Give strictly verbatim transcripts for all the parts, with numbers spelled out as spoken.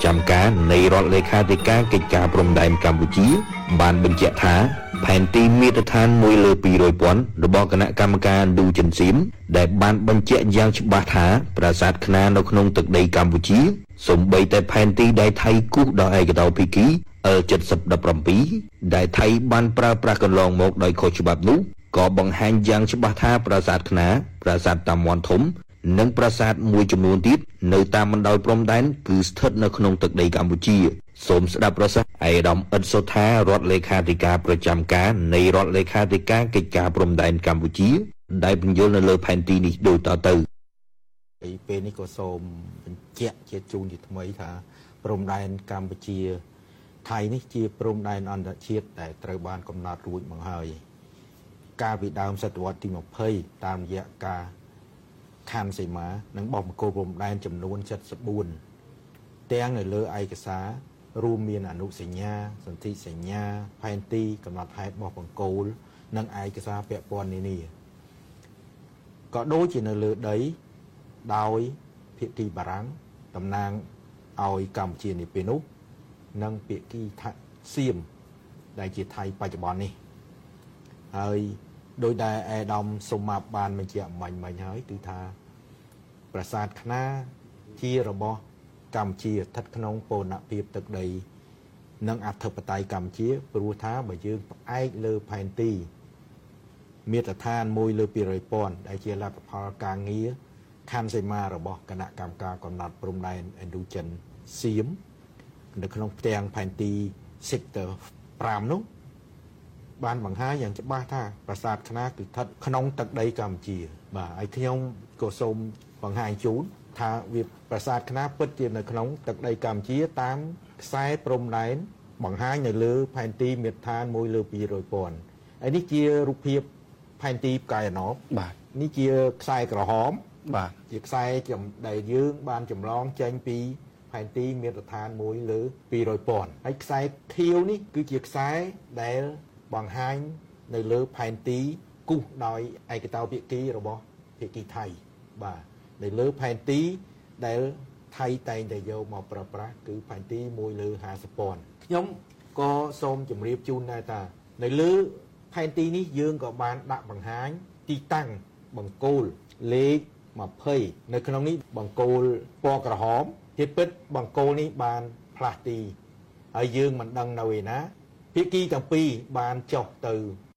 ចាំការនៃរដ្ឋលេខាធិការកិច្ចការព្រំដែនកម្ពុជាបានបញ្ជាក់ថាផែនទីមាត្រដ្ឋានមួយលើពីរពាន់របស់គណៈកម្មការឌូចិនសៀមដែលបានបញ្ជាក់យ៉ាងច្បាស់ថាប្រាសាទខ្នានៅក្នុងទឹកដីកម្ពុជាសូម្បីតែផែនទីដែលថៃគូសដោយឯកតោភាគី អឺ เจ็ดสิบ ដប់ប្រាំពីរ ដែលថៃបានប្រើប្រាស់កន្លងមកដោយខុសច្បាប់នោះក៏បង្ហាញយ៉ាងច្បាស់ថាប្រាសាទខ្នាប្រាសាទតាមាន់ធំនិងប្រាសាទមួយចំនួនទៀតនៅតាមបណ្ដោយព្រំដែនគឺស្ថិតនៅក្នុងទឹកដីកម្ពុជាសូមស្ដាប់ប្រសាសន៍ឯកឧត្តមអ៊ិតសុថារដ្ឋលេខាធិការប្រចាំការនៃរដ្ឋលេខាធិការកិច្ចការព្រំដែនកម្ពុជាដែលបញ្យល់នៅលើផែនទីនេះដូចតទៅពេលនេះក៏សូមបញ្ជាក់ជាជូនជាថ្មីថាព្រំដែនកម្ពុជាថៃនេះជាព្រំដែនអន្តរជាតិដែលត្រូវបានកំណត់រួចមកហើយកាលពីដើមសតវត្សទីยี่สิบតាមរយៈការខណ្ឌសីមានិងបោះបង្គោលព្រំដែនចំនួនเจ็ดสิบสี่ទាំងនៅលើឯកសាររួមមានអនុសញ្ញាសន្ធិសញ្ញាផែនទីកំណត់ហេតុបោះបង្គោលនិងឯកសារពាក់ព័ន្ធនានាក៏ដូចជានៅលើដីដោយភាគីបារាំងតំណាងឲ្យកម្ពុជានាពេលនោះនិងភាគីថៃសៀមដែលជាថៃបច្ចុប្បន្ននេះហើយដោយដែលអាដាមសុមាប់បានបញ្ជាក់មិញមិញហើយគឺថាប្រាសាទខ្នាជារបស់កម្ពុជាស្ថិតក្នុងបូរណភាពទឹកដីនិងអធិបតេយ្យកម្ពុជាព្រោះថាបើយើងផ្អែកលើផែនទីមាត្រដ្ឋានមួយលើពីរយពាន់ដែលជាលទ្ធផលការងារខណ្ឌសីមារបស់គណៈកម្មការកំណត់ព្រំដែនឥណ្ឌូចិនសៀមនៅក្នុងផ្ទាំងផែនទី sector 5នោះបានបង្ហាញយ៉ាងច្បាស់ថាប្រាសាទខ្នាគឺស្ថិតក្នុងទឹកដីកម្ពុជាបាទហើយខ្ញុំក៏សូមបង្ហាញជូនថាវាប្រាសាទខ្នាពិតជានៅក្នុងទឹកដីកម្ពុជាតាមខ្សែព្រំដែនបង្ហាញនៅលើផែនទីមាត្រដ្ឋានមួយលើពីរយពាន់ហើយនេះជារូបភាពផែនទីផ្កាយអណបបាទនេះជាខ្សែក្រហមបាទជាខ្សែដែលយើងបានចម្លងចេញពីផែនទីមាត្រដ្ឋានមួយលើពីរយពាន់ហើយខ្សែខៀវនេះគឺជាខ្សែដែលបង្ហាញនៅលើផែនទីគូសដោយឯកតោភាគីរបស់ភាគីថៃបាទនៅលើផែនទីដែលថៃតែងតែយកមកប្រើប្រាស់គឺផែនទីមួយលើห้าสิบពាន់ខ្ញុំក៏សូមជម្រាបជូនដែរថានៅលើផែនទីនេះយើងក៏បានដាក់បង្ហាញទីតាំងបង្គោលលេខยี่สิบនៅក្នុងនេះបង្គោលពណ៌ក្រហមជាពិតបង្គោលនេះបានផ្លាស់ទីហើយយើងមិនដឹងនៅឯណាភាគីទាំងពីរបានចុះទៅ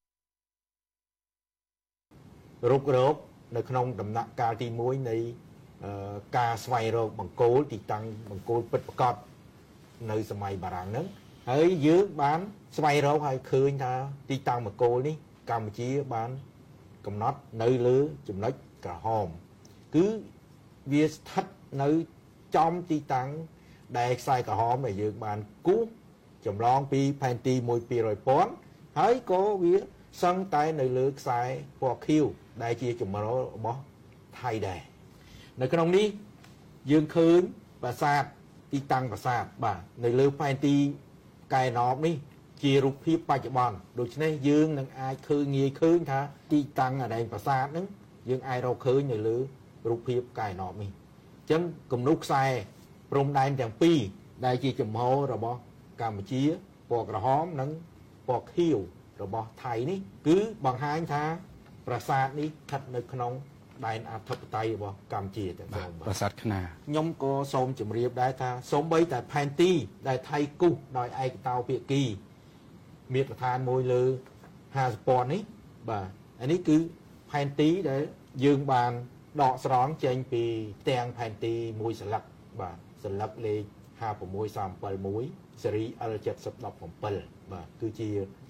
រុករកនៅក្នុងដំណាក់កាលទីមួយនៃការស្វែងរកបង្គោលទីតាំងបង្គោលពិតប្រាកដនៅសម័យបារាំងហ្នឹងហើយយើងបានស្វែងរកហើយឃើញថាទីតាំងបង្គោលនេះកម្ពុជាបានកំណត់នៅលើចំណុចក្រហមគឺវាស្ថិតនៅចំទីតាំងដែលខ្សែក្រហមដែលយើងបានគូសចម្លងពីផែនទីមួយពីរយពាន់ហើយក៏វាសឹងតែនៅលើខ្សែពណ៌ខៀវដែលជាចម្រុះរបស់ថៃដែរនៅក្នុងនេះយើងឃើញប្រាសាទទីតាំងប្រាសាទបាទនៅលើផែនទីកែណបនេះជារូបភាពបច្ចុប្បន្នដូច្នេះយើងនឹងអាចឃើញងាយឃើញថាទីតាំងអដែងប្រាសាទហ្នឹងយើងអាចរកឃើញនៅលើរូបភាពកែណបនេះអញ្ចឹងគំនូសខ្សែព្រំដែនទាំងពីរដែលជាចំហរបស់កម្ពុជាពណ៌ក្រហមនិងពណ៌ខៀវរបស់ថៃនេះគឺបង្ហាញថាប្រាសាទនេះស្ថិតនៅក្នុងដែនអធិបតេយ្យរបស់កម្ពុជាតែម្ដងប្រាសាទខ្នាខ្ញុំក៏សូមជម្រាបដែរថាសូម្បីតែផែនទីដែលថៃគូសដោយឯកតោភាគីមាត្រដ្ឋានមួយលើห้าสิบពាន់នេះបាទអានេះគឺផែនទីដែលយើងបានដកស្រង់ចេញពីផ្ទាំងផែនទីមួយសន្លឹកបាទសន្លឹកលេខห้าหกสามเจ็ดหนึ่งមួយស៊េរី L เจ็ดสิบ หนึ่งเจ็ดបាទគឺជា